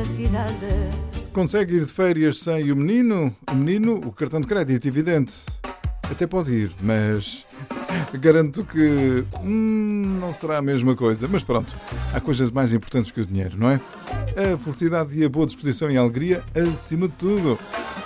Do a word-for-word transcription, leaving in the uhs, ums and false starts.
cidade. Consegue ir de férias sem o menino? O menino, o cartão de crédito, evidente. Até pode ir, mas garanto que hum, não será a mesma coisa. Mas pronto, há coisas mais importantes que o dinheiro, não é? A felicidade e a boa disposição e a alegria acima de tudo.